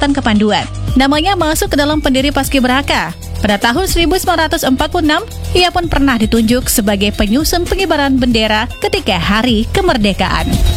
datang ke Panduan. Namanya masuk ke dalam pendiri Paskibraka. Pada tahun 1946, ia pun pernah ditunjuk sebagai penyusun pengibaran bendera ketika Hari Kemerdekaan.